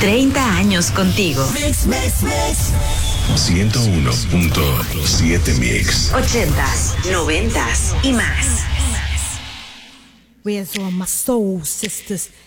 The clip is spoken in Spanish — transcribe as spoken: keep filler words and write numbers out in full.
treinta años contigo. Mix, mix, mix. ciento uno punto siete Mix. Ochentas, noventas y más. Where's all my soul sisters?